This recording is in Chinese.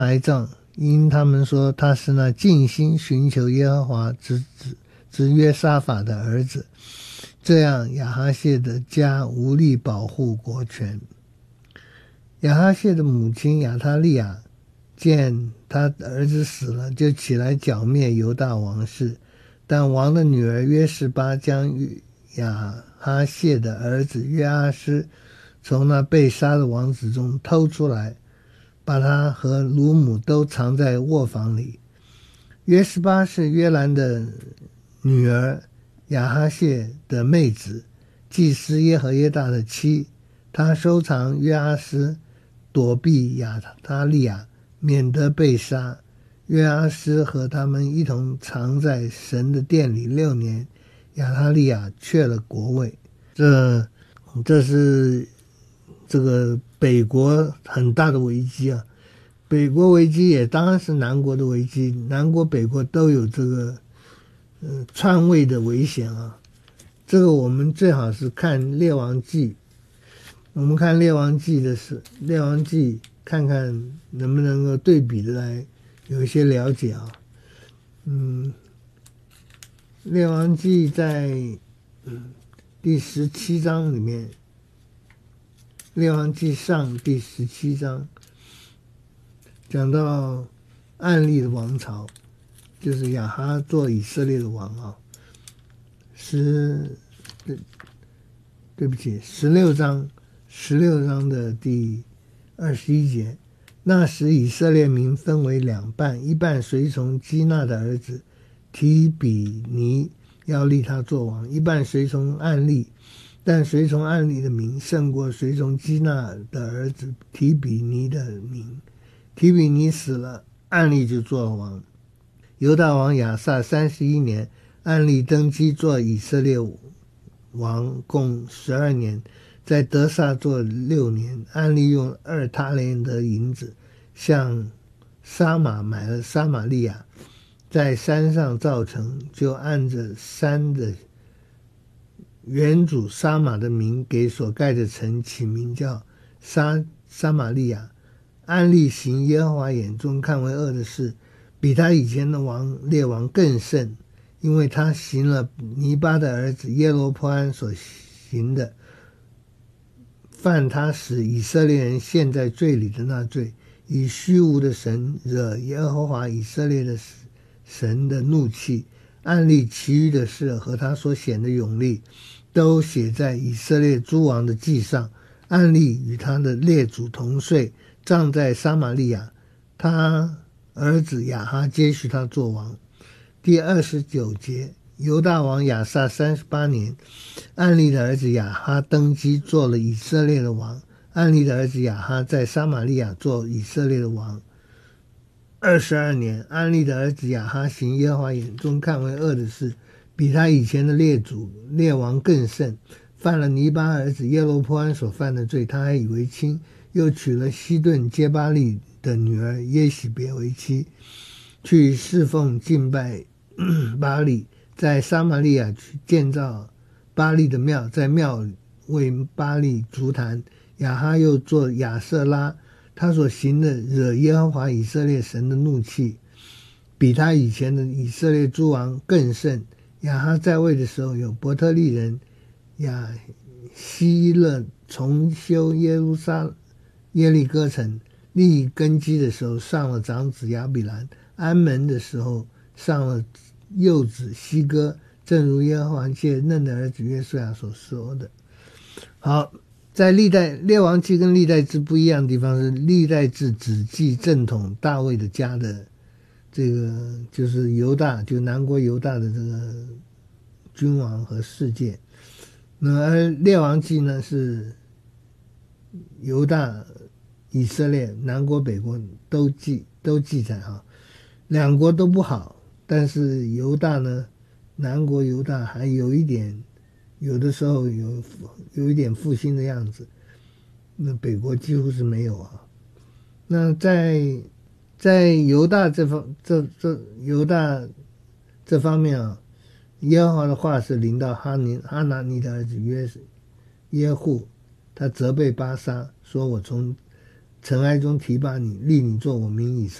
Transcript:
埋葬，因他们说他是那尽心寻求耶和华之约沙法的儿子。这样亚哈谢的家无力保护国权。亚哈谢的母亲亚他利亚见他儿子死了，就起来剿灭犹大王室。但王的女儿约示巴将亚哈谢的儿子约阿施从那被杀的王子中偷出来，把他和乳母都藏在卧房里。约示巴是约兰的女儿亚哈谢的妹子，祭司耶和耶大的妻。她收藏约阿施，躲避亚他利亚，免得被杀。约阿施和他们一同藏在神的殿里6年，亚他利亚却了国位。这是这个北国很大的危机啊。北国危机也当然是南国的危机，南国北国都有这个篡位的危险啊。这个我们最好是看列王记，我们看列王记看看能不能够对比的来有一些了解啊。列王记在第17章里面，列王记上第17章讲到暗利的王朝，就是亚哈做以色列的王啊。对不起，16章的第21节。那时以色列民分为2半，一半随从基纳的儿子提比尼，要立他做王；一半随从暗利，但随从暗利的民胜过随从基纳的儿子提比尼的民。提比尼死了，暗利就做了王。犹大王亚撒31年，暗利登基做以色列王，共12年，在得撒做6年。暗利用2他连的银子向撒玛买了撒玛利亚，在山上造城，就按着山的原主撒玛的名给所盖的城起名叫撒玛利亚。暗利行耶和华眼中看为恶的事，比他以前的列王更甚，因为他行了尼巴的儿子耶罗波安所行的，犯他使以色列人陷在罪里的那罪，以虚无的神惹耶和华以色列的神的怒气。暗利其余的事和他所显的勇力，都写在以色列诸王的记上。暗利与他的列祖同睡，葬在撒玛利亚，他儿子亚哈接续他做王。第29节。犹大王亚撒38年，暗利的儿子亚哈登基做了以色列的王。暗利的儿子亚哈在撒玛利亚做以色列的王22年。暗利的儿子亚哈行耶和华眼中看为恶的事，比他以前的列王更甚，犯了尼巴儿子耶罗波安所犯的罪，他还以为轻，又娶了西顿接巴利的女儿耶喜别为妻，去侍奉敬拜巴利，在撒玛利亚去建造巴利的庙，在庙为巴利筑坛。亚哈又做亚瑟拉，他所行的惹耶和华以色列神的怒气，比他以前的以色列诸王更甚。亚哈在位的时候，有伯特利人亚希勒重修耶利哥城，立根基的时候上了长子亚比兰，安门的时候上了幼子西哥，正如耶和华借嫩的儿子约书亚所说的。好，在列王记跟历代志不一样的地方是，历代志只记正统大卫的家的这个就是犹大，就南国犹大的这个君王和世界。那而列王记呢是犹大、以色列、南国、北国都记载啊，两国都不好。但是犹大呢，南国犹大还有一点，有的时候有一点复兴的样子，那北国几乎是没有啊。那在犹大犹大这方面啊，耶和华的话是临到哈拿尼的儿子耶户，他责备巴沙，说我从尘埃中提拔你，立你做我民以色